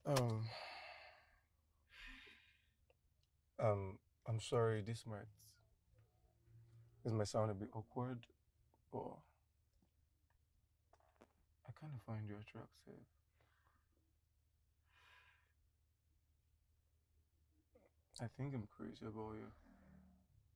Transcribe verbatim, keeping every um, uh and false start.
Um, um, I'm sorry. This might this might sound a bit awkward, but I kind of find you attractive. I think I'm crazy about you.